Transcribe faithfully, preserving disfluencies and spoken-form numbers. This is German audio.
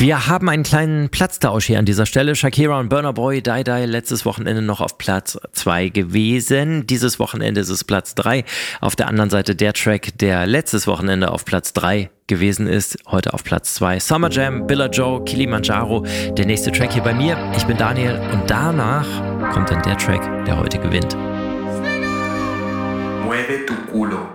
Wir haben einen kleinen Platztausch hier an dieser Stelle. Shakira und Burna Boy, Die Die, letztes Wochenende noch auf Platz zwei gewesen. Dieses Wochenende ist es Platz drei. Auf der anderen Seite der Track, der letztes Wochenende auf Platz drei gewesen ist, heute auf Platz zwei. Summer Jam, Billa Joe, Kilimanjaro. Der nächste Track hier bei mir. Ich bin Daniel und danach kommt dann der Track, der heute gewinnt. Mueve tu culo.